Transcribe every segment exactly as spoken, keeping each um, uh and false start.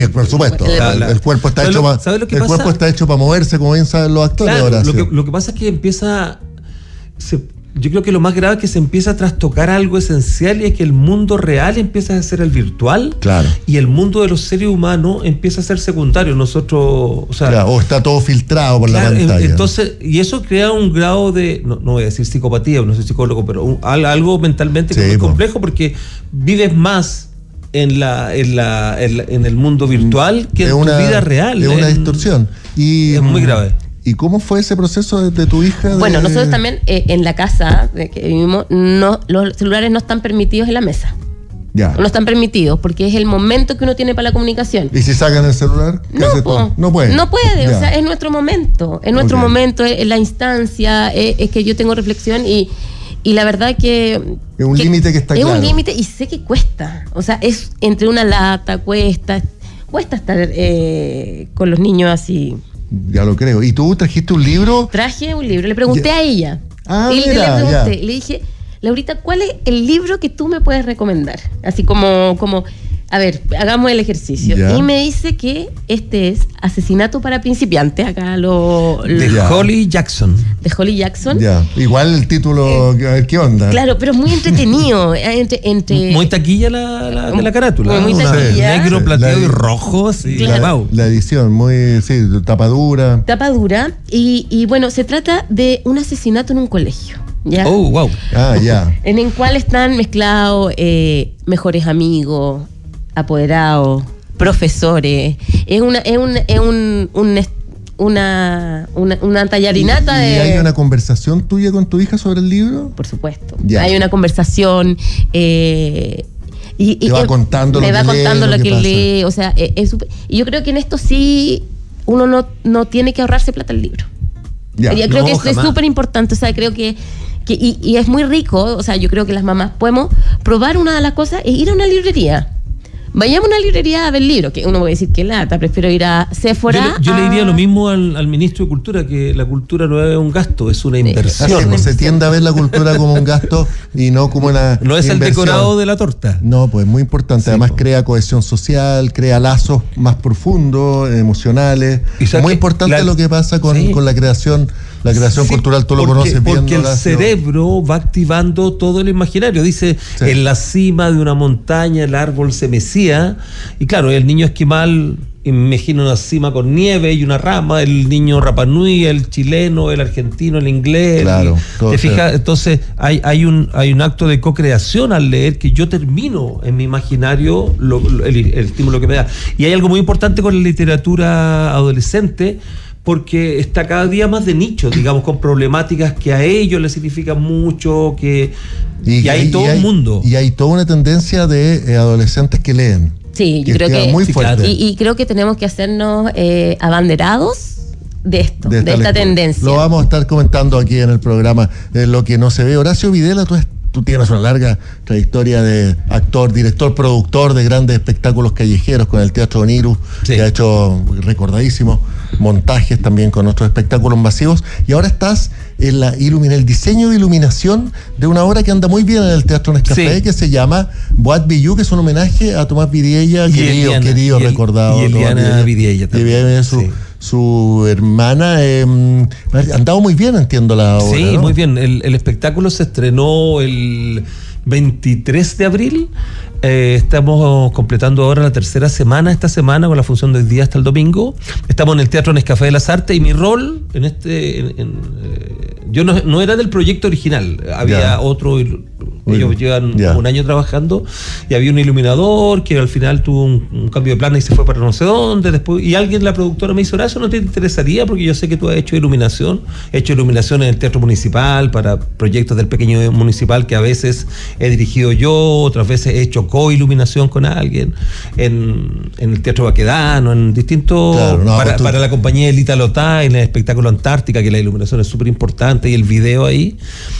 Por supuesto, el, el, el cuerpo está hecho para el pasa? cuerpo está hecho para moverse, como bien saben los actores. Claro, ahora, lo, que, lo que pasa es que empieza se, yo creo que lo más grave es que se empieza a trastocar algo esencial, y es que el mundo real empieza a ser el virtual, claro, y el mundo de los seres humanos empieza a ser secundario. Nosotros, o sea, claro, o está todo filtrado por claro, la pantalla. Entonces, y eso crea un grado de, no, no voy a decir psicopatía, no soy psicólogo, pero un, algo mentalmente sí, muy po. complejo, porque vives más en la en la en, la, en el mundo virtual que es en una, tu vida real. Es una en, distorsión. Y es muy grave. ¿Y cómo fue ese proceso de, de tu hija? De... Bueno, nosotros también eh, en la casa de que vivimos, no, los celulares no están permitidos en la mesa. Ya. No están permitidos porque es el momento que uno tiene para la comunicación. ¿Y si sacan el celular? ¿Qué no, haces po, tú? No puede. No puede, ya. O sea, es nuestro momento. Es nuestro okay. momento, es, es la instancia, es, es que yo tengo reflexión y... Y la verdad que... Es un límite que está es claro. Es un límite y sé que cuesta. O sea, es entre una lata, cuesta... Cuesta estar eh, con los niños así. Ya lo creo. ¿Y tú trajiste un libro? Traje un libro. Le pregunté ya. a ella. Ah, y mira, le pregunté. ya. Y le dije, Laurita, ¿cuál es el libro que tú me puedes recomendar? Así como... como a ver, hagamos el ejercicio. Ya. Y me dice que este es Asesinato para principiantes. Acá lo... lo de ya. Holly Jackson. De Holly Jackson. Ya. Igual el título, eh, ¿qué onda? Claro, pero es muy entretenido. entre, entre... Muy taquilla la, la, de la carátula. Muy, muy taquilla. Negro, sí. plateado la, y rojo. Sí. Claro. La, la edición, muy, sí, tapadura. Tapadura. Y, y bueno, se trata de un asesinato en un colegio. ¿Ya? Oh, wow. Ah, ya. En el cual están mezclados eh, mejores amigos, apoderados, profesores. Es una, es un, es un, un una, una, una tallarinata ¿Y, y de... hay una conversación tuya con tu hija sobre el libro? Por supuesto. Ya. Hay una conversación. Eh, y, Te y va eh, contando me lo va que contando lee, lo lo que, que lee. O sea, es, es super, y yo creo que en esto sí uno no, no tiene que ahorrarse plata el libro. Ya. Yo creo No, que esto es súper importante. O sea, creo que Que, y, y es muy rico, o sea, yo creo que las mamás podemos probar una de las cosas es ir a una librería. Vayamos a una librería a ver libros, que uno puede decir que lata, prefiero ir a Sephora. Yo le, yo a... le diría lo mismo al, al ministro de Cultura, que la cultura no es un gasto, es una inversión. Así, pues, se tiende a ver la cultura como un gasto y no como una No es inversión. El decorado de la torta. No, pues muy importante. Sí, Además po. crea cohesión social, crea lazos más profundos, emocionales. Muy importante la, lo que pasa con, sí. con la creación la creación sí, cultural, tú lo porque, conoces bien. Porque el Horacio. cerebro va activando todo el imaginario. Dice, sí. en la cima de una montaña el árbol se mecía. Y claro, el niño esquimal imagina una cima con nieve y una rama, el niño Rapanui, el chileno, el argentino, el inglés. Claro. El, ¿te fijas? Entonces hay, hay, un, hay un acto de co-creación al leer, que yo termino en mi imaginario lo, lo, el, el estímulo que me da. Y hay algo muy importante con la literatura adolescente, porque está cada día más de nicho, digamos, con problemáticas que a ellos les significan mucho, que y, y hay y todo hay, un mundo. Y hay toda una tendencia de eh, adolescentes que leen. Sí, yo creo que muy sí, fuerte. Claro. Y, y creo que tenemos que hacernos eh, abanderados de esto, de esta, de esta tendencia. Lo vamos a estar comentando aquí en el programa, eh, lo que no se ve. Horacio Videla, tú, tú tienes una larga trayectoria de actor, director, productor de grandes espectáculos callejeros con el Teatro Onirus, sí. que ha hecho recordadísimos montajes también con otros espectáculos masivos, y ahora estás en la ilumina, el diseño de iluminación de una obra que anda muy bien en el Teatro Nescafé, sí. que se llama Boat Billou, que es un homenaje a Tomás Vidiella, y querido, Eliana, querido, y el, recordado. Y Eliana Vidiella también. Su, sí. su hermana, eh, ha andado muy bien, entiendo la obra. Sí, ¿no? muy bien. El, el espectáculo se estrenó el veintitrés de abril. Eh, estamos completando ahora la tercera semana esta semana con la función del día hasta el domingo. Estamos en el Teatro Nescafé de las Artes, y mi rol en este en, en, eh, yo no, no era del proyecto original, había yeah. otro, ellos Uy, llevan yeah. un año trabajando, y había un iluminador que al final tuvo un, un cambio de plan y se fue para no sé dónde después, y alguien, la productora, me hizo: ¿eso no te interesaría? Porque yo sé que tú has hecho iluminación, he hecho iluminación en el Teatro Municipal para proyectos del pequeño municipal que a veces he dirigido yo, otras veces he hecho co-iluminación con alguien en, en el Teatro Baquedano, en distintos, claro, no, para, tú... para la compañía Elita Lotá, en el espectáculo Antártica, que la iluminación es súper importante, y el video ahí.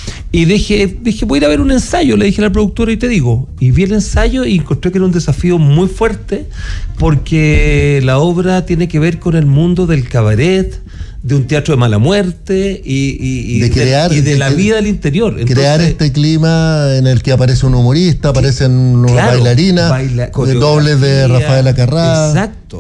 Y dije, dije, voy a ir a ver un ensayo, le dije a la productora, y te digo, y vi el ensayo y encontré que era un desafío muy fuerte, porque la obra tiene que ver con el mundo del cabaret, de un teatro de mala muerte y, y, y de, crear, de, y de, de la de, vida del interior. Entonces, crear este clima en el que aparece un humorista, aparecen una claro, bailarina, baila, dobles de Rafael Acarrá. Exacto.